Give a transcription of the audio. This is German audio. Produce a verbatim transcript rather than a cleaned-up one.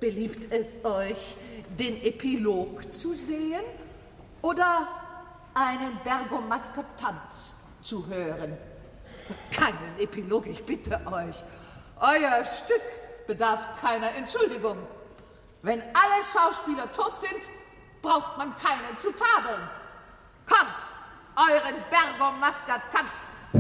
Beliebt es euch, den Epilog zu sehen oder einen Bergomasker-Tanz zu hören? Keinen Epilog, ich bitte euch. Euer Stück bedarf keiner Entschuldigung. Wenn alle Schauspieler tot sind, braucht man keinen zu tadeln. Kommt, euren Bergomasker-Tanz!